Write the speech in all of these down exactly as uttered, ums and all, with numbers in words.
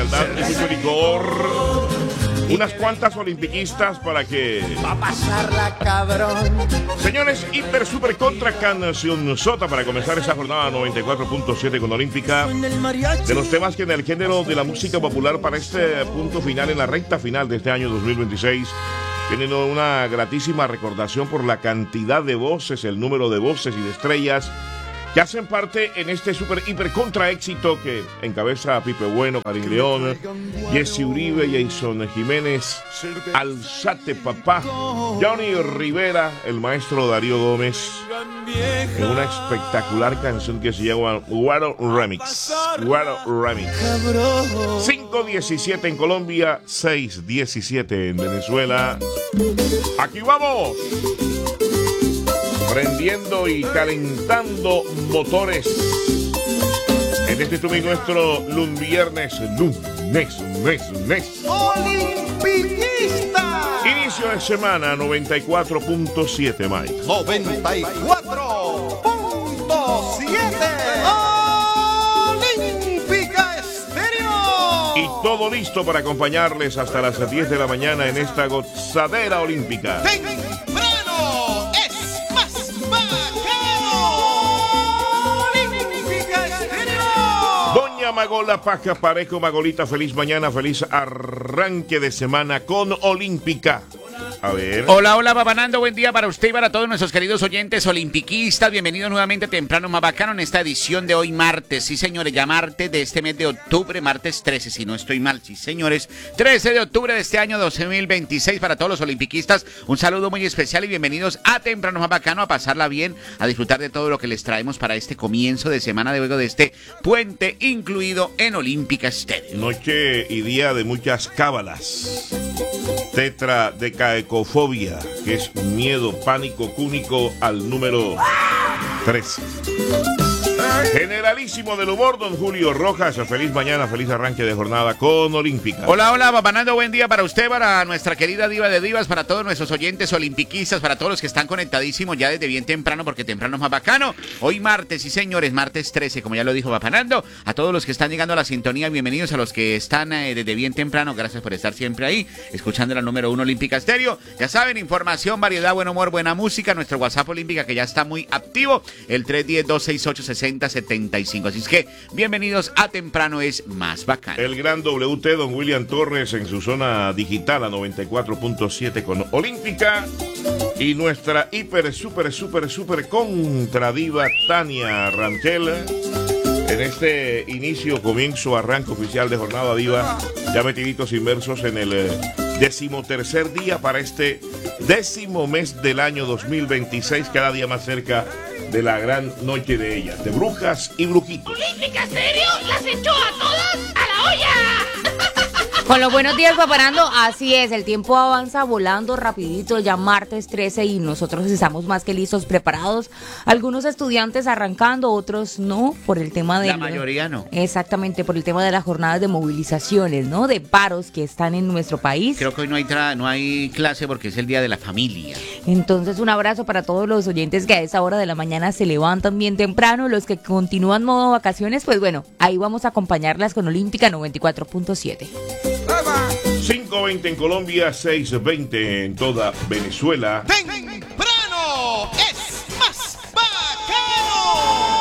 frialdad y mucho licor. Unas cuantas olimpiquistas para que... Va a pasarla, cabrón. Señores, hiper, super, contra canción sota para comenzar esa jornada noventa y cuatro punto siete con Olímpica. De los temas que en el género de la música popular para este punto final, en la recta final de este año dos mil veintiséis, tienen una gratísima recordación por la cantidad de voces, el número de voces y de estrellas que hacen parte en este super hiper contra éxito que encabeza a Pipe Bueno, Karim León, Jesse Uribe, Jason Jiménez, Alzate Papá, Johnny Rivera, el maestro Darío Gómez, en una espectacular canción que se llama Guaro Remix. Guaro Remix. cinco diecisiete en Colombia, seis diecisiete en Venezuela. ¡Aquí vamos! Prendiendo y calentando motores en este tu y nuestro lunes viernes, lunes, lunes, lunes. ¡Olimpiquista! Inicio de semana noventa y cuatro punto siete, Mike. noventa y cuatro punto siete. Olímpica Estéreo. Y todo listo para acompañarles hasta las diez de la mañana en esta gozadera olímpica. Magola, Paca, Parejo, Magolita, feliz mañana, feliz arranque de semana con Olímpica. A ver. Hola, hola, Babanando, buen día para usted y para todos nuestros queridos oyentes olimpiquistas. Bienvenidos nuevamente a Temprano Más Bacano en esta edición de hoy martes. Sí, señores, ya martes de este mes de octubre, martes trece, si no estoy mal. Sí, señores, trece de octubre de este año dos mil veintiséis para todos los olimpiquistas. Un saludo muy especial y bienvenidos a Temprano Más Bacano, a pasarla bien, a disfrutar de todo lo que les traemos para este comienzo de semana de luego de este puente incluido en Olímpica Estéreo. Noche y día de muchas cábalas. Tetra de caecofobia, que es miedo, pánico cúnico al número trece. Generalísimo del humor, don Julio Rojas. Feliz mañana, feliz arranque de jornada con Olímpica. Hola, hola, Babanando, buen día para usted, para nuestra querida diva de divas, para todos nuestros oyentes olimpiquistas, para todos los que están conectadísimos ya desde bien temprano, porque temprano es más bacano. Hoy martes, sí señores, martes trece, como ya lo dijo Babanando. A todos los que están llegando a la sintonía, bienvenidos. A los que están eh, desde bien temprano, gracias por estar siempre ahí, escuchando la número uno Olímpica Estéreo. Ya saben, información, variedad, buen humor, buena música. Nuestro WhatsApp Olímpica que ya está muy activo, el tres uno cero, dos seis ocho, seis cero setenta y cinco. Así es que, bienvenidos a Temprano es Más Bacano. El gran W T, don William Torres, en su zona digital a noventa y cuatro punto siete con Olímpica. Y nuestra hiper, super, super, super contradiva Tania Rangel. En este inicio, comienzo, arranque oficial de Jornada Diva, ya metiditos inmersos en el eh, decimotercer día para este décimo mes del año dos mil veintiséis, cada día más cerca de la gran noche de ellas, de brujas y brujitos. ¿Olímpica Estéreo? ¿Las echó a todas a la olla? Con los buenos días, Paparando, así es, el tiempo avanza volando rapidito, ya martes trece y nosotros estamos más que listos, preparados. Algunos estudiantes arrancando, otros no, por el tema de... La mayoría no. Exactamente, por el tema de las jornadas de movilizaciones, ¿no? De paros que están en nuestro país. Creo que hoy no hay, tra- no hay clase porque es el Día de la Familia. Entonces, un abrazo para todos los oyentes que a esa hora de la mañana se levantan bien temprano, los que continúan modo vacaciones, pues bueno, ahí vamos a acompañarlas con Olímpica noventa y cuatro punto siete. cinco veinte en Colombia, seis veinte en toda Venezuela. Temprano es más bacano.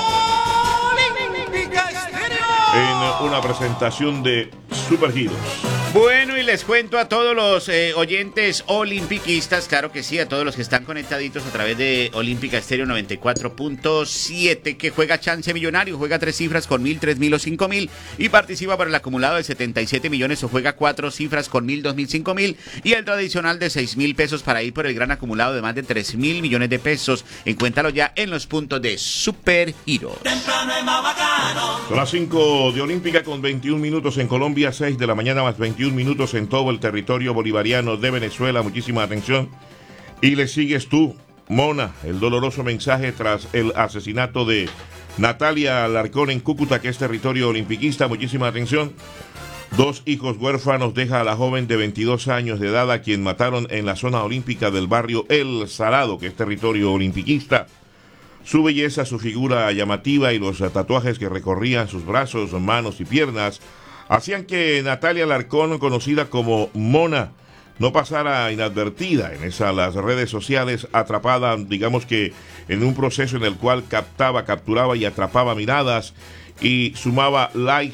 Olímpica Estéreo. En una presentación de Supergiros. Bueno, y les cuento a todos los eh, oyentes olimpiquistas, claro que sí, a todos los que están conectaditos a través de Olímpica Estéreo noventa y cuatro punto siete, que juega chance millonario, juega tres cifras con mil, tres mil o cinco mil y participa por el acumulado de setenta y siete millones o juega cuatro cifras con mil, dos mil, cinco mil y el tradicional de seis mil pesos para ir por el gran acumulado de más de tres mil millones de pesos. Encuéntralo ya en los puntos de Supergiros. Temprano es más bacano. Son las cinco de Olímpica con veintiún minutos en Colombia, seis de la mañana más veintiún minutos en todo el territorio bolivariano de Venezuela. Muchísima atención. Y le sigues tú, Mona, el doloroso mensaje tras el asesinato de Natalia Alarcón en Cúcuta, que es territorio olimpiquista. Muchísima atención. Dos hijos huérfanos deja a la joven de veintidós años de edad a quien mataron en la zona olímpica del barrio El Salado, que es territorio olimpiquista. Su belleza, su figura llamativa y los tatuajes que recorrían sus brazos, manos y piernas hacían que Natalia Alarcón, conocida como Mona, no pasara inadvertida en esas las redes sociales, atrapada, digamos que en un proceso en el cual captaba, capturaba y atrapaba miradas y sumaba likes.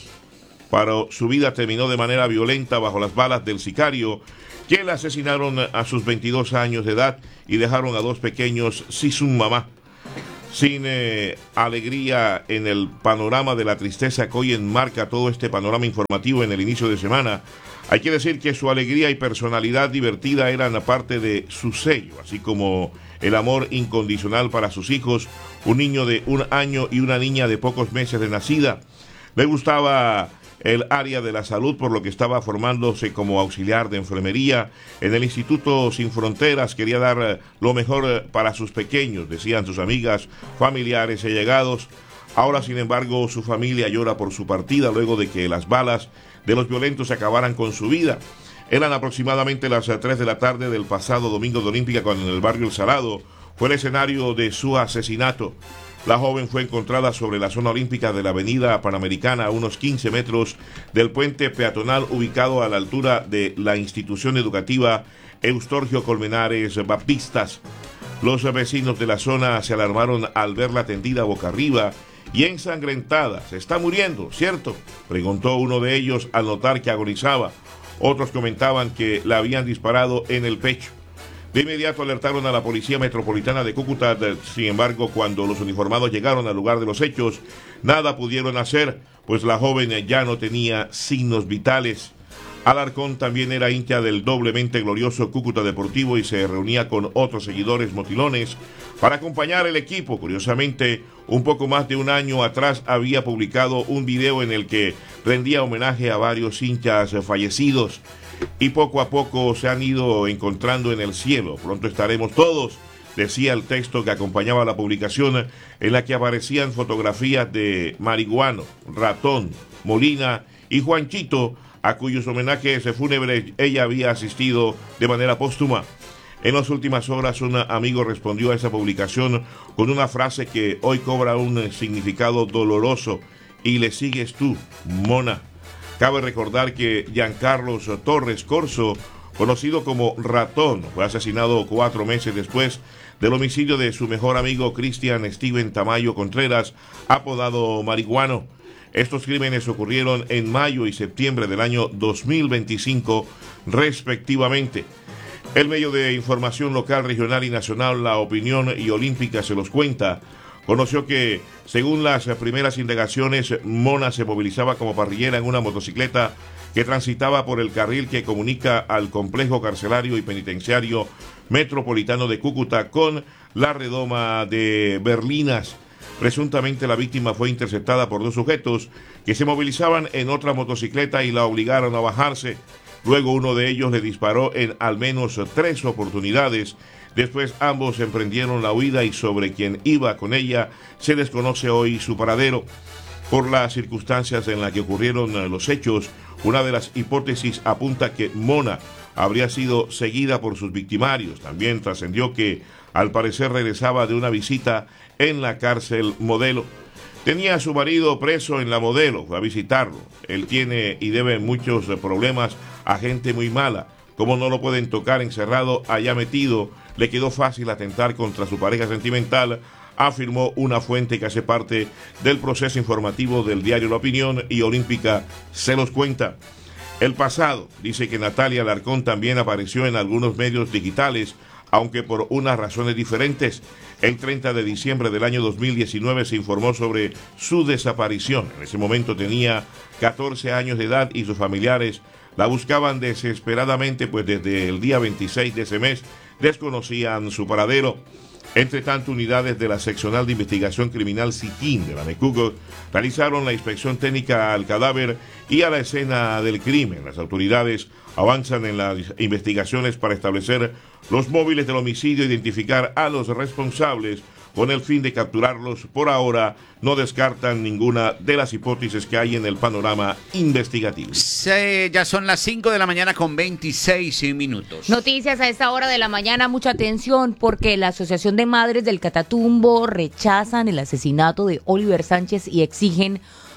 Pero su vida terminó de manera violenta bajo las balas del sicario, que la asesinaron a sus veintidós años de edad y dejaron a dos pequeños sin su mamá. Sin eh, alegría en el panorama de la tristeza que hoy enmarca todo este panorama informativo en el inicio de semana, hay que decir que su alegría y personalidad divertida eran parte de su sello, así como el amor incondicional para sus hijos, un niño de un año y una niña de pocos meses de nacida. Le gustaba el área de la salud, por lo que estaba formándose como auxiliar de enfermería en el Instituto Sin Fronteras. Quería dar lo mejor para sus pequeños, decían sus amigas, familiares y allegados. Ahora, sin embargo, su familia llora por su partida luego de que las balas de los violentos acabaran con su vida. Eran aproximadamente las tres de la tarde del pasado domingo de Olímpica, cuando en el barrio El Salado fue el escenario de su asesinato. La joven fue encontrada sobre la zona olímpica de la avenida Panamericana, a unos quince metros del puente peatonal ubicado a la altura de la institución educativa Eustorgio Colmenares Baptistas. Los vecinos de la zona se alarmaron al verla tendida boca arriba y ensangrentada. «Se está muriendo, ¿cierto?», preguntó uno de ellos al notar que agonizaba. Otros comentaban que la habían disparado en el pecho. De inmediato alertaron a la Policía Metropolitana de Cúcuta. Sin embargo, cuando los uniformados llegaron al lugar de los hechos, nada pudieron hacer, pues la joven ya no tenía signos vitales. Alarcón también era hincha del doblemente glorioso Cúcuta Deportivo y se reunía con otros seguidores motilones para acompañar el equipo. Curiosamente, un poco más de un año atrás había publicado un video en el que rendía homenaje a varios hinchas fallecidos. Y poco a poco se han ido encontrando en el cielo. Pronto estaremos todos, decía el texto que acompañaba la publicación, en la que aparecían fotografías de Marihuano, Ratón, Molina y Juanchito, a cuyos homenajes fúnebres ella había asistido de manera póstuma. En las últimas horas, un amigo respondió a esa publicación con una frase que hoy cobra un significado doloroso: «Y le sigues tú, Mona». Cabe recordar que Giancarlos Torres Corso, conocido como Ratón, fue asesinado cuatro meses después del homicidio de su mejor amigo Cristian Steven Tamayo Contreras, apodado Marihuano. Estos crímenes ocurrieron en mayo y septiembre del año dos mil veinticinco, respectivamente. El medio de información local, regional y nacional La Opinión y Olímpica se los cuenta, conoció que, según las primeras indagaciones, Mona se movilizaba como parrillera en una motocicleta que transitaba por el carril que comunica al complejo carcelario y penitenciario metropolitano de Cúcuta con la redoma de Berlinas. Presuntamente la víctima fue interceptada por dos sujetos que se movilizaban en otra motocicleta y la obligaron a bajarse. Luego uno de ellos le disparó en al menos tres oportunidades. Después ambos emprendieron la huida y sobre quien iba con ella se desconoce hoy su paradero. Por las circunstancias en las que ocurrieron los hechos, una de las hipótesis apunta que Mona habría sido seguida por sus victimarios. También trascendió que al parecer regresaba de una visita en la cárcel Modelo. Tenía a su marido preso en la Modelo, fue a visitarlo. Él tiene y debe muchos problemas a gente muy mala. Como no lo pueden tocar encerrado allá metido, le quedó fácil atentar contra su pareja sentimental, afirmó una fuente que hace parte del proceso informativo del diario La Opinión y Olímpica se los cuenta. El pasado dice que Natalia Alarcón también apareció en algunos medios digitales, aunque por unas razones diferentes. El treinta de diciembre del año dos mil diecinueve se informó sobre su desaparición. En ese momento tenía catorce años de edad y sus familiares la buscaban desesperadamente, pues desde el día veintiséis de ese mes desconocían su paradero. Entre tanto, unidades de la Seccional de Investigación Criminal SICIN de la MECUCO realizaron la inspección técnica al cadáver y a la escena del crimen. Las autoridades avanzan en las investigaciones para establecer los móviles del homicidio e identificar a los responsables con el fin de capturarlos. Por ahora no descartan ninguna de las hipótesis que hay en el panorama investigativo. Sí, ya son las cinco de la mañana con veintiséis minutos. Noticias a esta hora de la mañana, mucha atención, porque la Asociación de Madres del Catatumbo rechazan el asesinato de Oliver Sánchez y exigen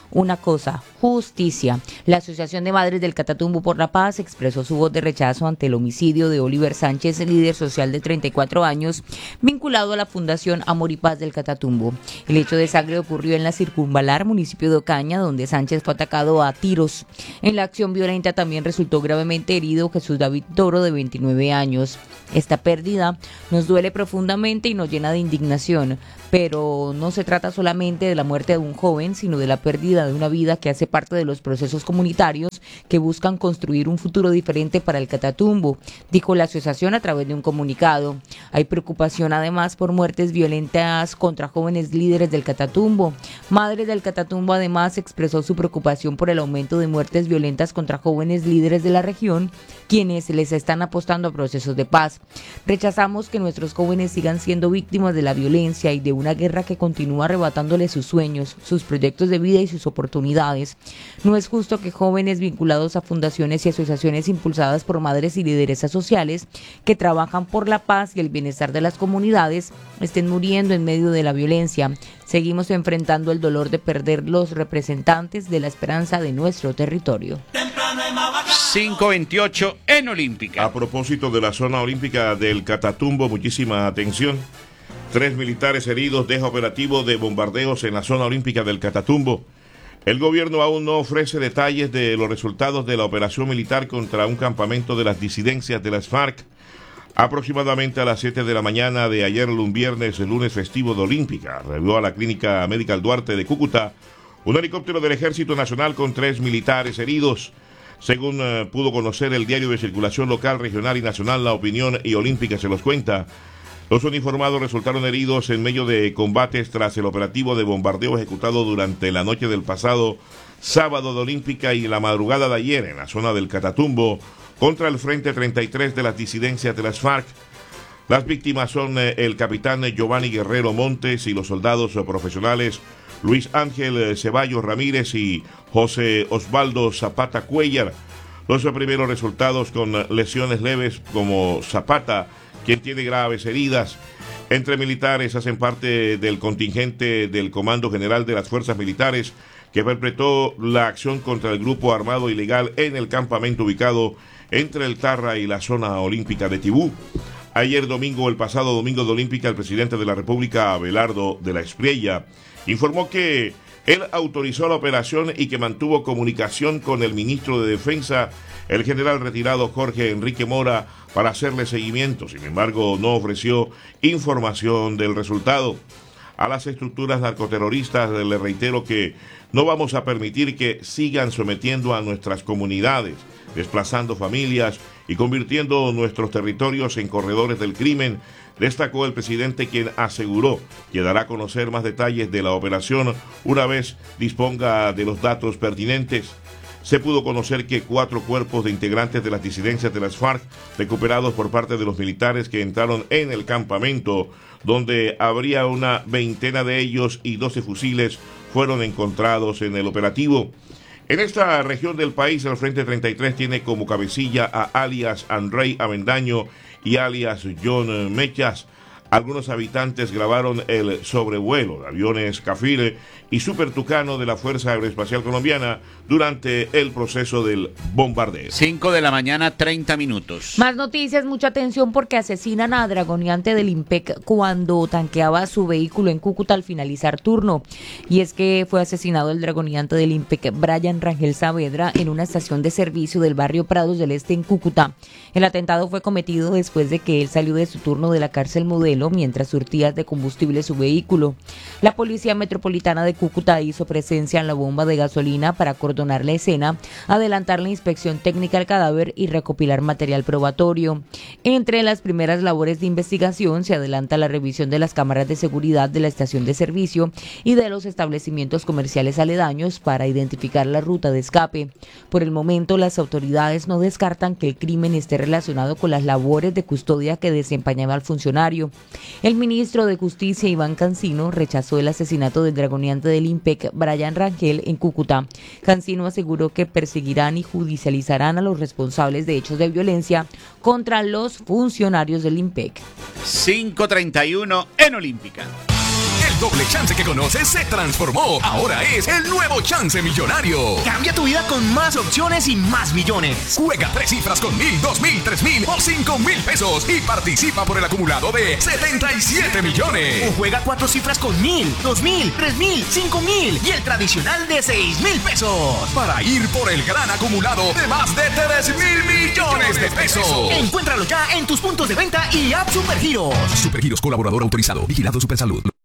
una cosa: justicia. La Asociación de Madres del Catatumbo por la Paz expresó su voz de rechazo ante el homicidio de Oliver Sánchez, líder social de treinta y cuatro años, vinculado a la Fundación Amor y Paz del Catatumbo. El hecho de sangre ocurrió en la Circunvalar, municipio de Ocaña, donde Sánchez fue atacado a tiros. En la acción violenta también resultó gravemente herido Jesús David Toro, de veintinueve años. Esta pérdida nos duele profundamente y nos llena de indignación, pero no se trata solamente de la muerte de un joven, sino de la pérdida de una vida que hace parte de los procesos comunitarios que buscan construir un futuro diferente para el Catatumbo, dijo la asociación a través de un comunicado. Hay preocupación además por muertes violentas contra jóvenes líderes del Catatumbo. Madres del Catatumbo además expresó su preocupación por el aumento de muertes violentas contra jóvenes líderes de la región, quienes les están apostando a procesos de paz. Rechazamos que nuestros jóvenes sigan siendo víctimas de la violencia y de una guerra que continúa arrebatándoles sus sueños, sus proyectos de vida y sus oportunidades. No es justo que jóvenes vinculados a fundaciones y asociaciones impulsadas por madres y lideresas sociales que trabajan por la paz y el bienestar de las comunidades estén muriendo en medio de la violencia. Seguimos enfrentando el dolor de perder los representantes de la esperanza de nuestro territorio. cinco veintiocho en Olímpica. A propósito de la zona olímpica del Catatumbo, muchísima atención. Tres militares heridos deja operativo de bombardeos en la zona olímpica del Catatumbo. El gobierno aún no ofrece detalles de los resultados de la operación militar contra un campamento de las disidencias de las FARC. Aproximadamente a las siete de la mañana de ayer, un viernes, el lunes festivo de Olímpica, arribó a la Clínica Médica Duarte de Cúcuta un helicóptero del Ejército Nacional con tres militares heridos. Según uh, pudo conocer el diario de circulación local, regional y nacional La Opinión y Olímpica se los cuenta, los uniformados resultaron heridos en medio de combates tras el operativo de bombardeo ejecutado durante la noche del pasado sábado de Olímpica y la madrugada de ayer en la zona del Catatumbo contra el Frente treinta y tres de las disidencias de las FARC. Las víctimas son eh, el capitán Giovanni Guerrero Montes y los soldados eh, profesionales Luis Ángel eh, Ceballos Ramírez y José Osvaldo Zapata Cuellar. Los eh, primeros resultados con eh, lesiones leves, como Zapata, quien tiene graves heridas. Entre militares hacen parte del contingente del Comando General de las Fuerzas Militares que perpetró la acción contra el grupo armado ilegal en el campamento ubicado entre el Tarra y la zona olímpica de Tibú. Ayer domingo, el pasado domingo de Olímpica, el presidente de la República, Abelardo de la Espriella, informó que él autorizó la operación y que mantuvo comunicación con el ministro de Defensa, el general retirado Jorge Enrique Mora, para hacerle seguimiento. Sin embargo, no ofreció información del resultado. A las estructuras narcoterroristas le reitero que no vamos a permitir que sigan sometiendo a nuestras comunidades, desplazando familias y convirtiendo nuestros territorios en corredores del crimen, destacó el presidente, quien aseguró que dará a conocer más detalles de la operación una vez disponga de los datos pertinentes. Se pudo conocer que cuatro cuerpos de integrantes de las disidencias de las FARC, recuperados por parte de los militares que entraron en el campamento, donde habría una veintena de ellos y doce fusiles, fueron encontrados en el operativo. En esta región del país, el Frente treinta y tres tiene como cabecilla a alias Andrei Avendaño y alias John Mechas. Algunos habitantes grabaron el sobrevuelo de aviones Cafire y Super Tucano de la Fuerza Aeroespacial Colombiana durante el proceso del bombardeo. cinco de la mañana, treinta minutos. Más noticias, mucha atención porque asesinan a dragoneante del IMPEC cuando tanqueaba su vehículo en Cúcuta al finalizar turno. Y es que fue asesinado el dragoneante del IMPEC, Brian Rangel Saavedra, en una estación de servicio del barrio Prados del Este en Cúcuta. El atentado fue cometido después de que él salió de su turno de la cárcel Modelo mientras surtía de combustible su vehículo. La Policía Metropolitana de Cúcuta hizo presencia en la bomba de gasolina para acordonar la escena, adelantar la inspección técnica al cadáver y recopilar material probatorio. Entre las primeras labores de investigación se adelanta la revisión de las cámaras de seguridad de la estación de servicio y de los establecimientos comerciales aledaños para identificar la ruta de escape. Por el momento, las autoridades no descartan que el crimen esté relacionado con las labores de custodia que desempeñaba el funcionario. El ministro de Justicia, Iván Cancino, rechazó el asesinato del dragoneante del IMPEC, Brian Rangel, en Cúcuta. Cancino aseguró que perseguirán y judicializarán a los responsables de hechos de violencia contra los funcionarios del IMPEC. cinco treinta y uno en Olímpica. El El doble chance que conoces se transformó. Ahora es el nuevo chance millonario. Cambia tu vida con más opciones y más millones. Juega tres cifras con mil, dos mil, tres mil o cinco mil pesos y participa por el acumulado de setenta y siete millones. O juega cuatro cifras con mil, dos mil, tres mil, cinco mil y el tradicional de seis mil pesos. Para ir por el gran acumulado de más de tres mil millones de pesos. Encuéntralo ya en tus puntos de venta y app Supergiros. Supergiros, colaborador autorizado. Vigilado Supersalud.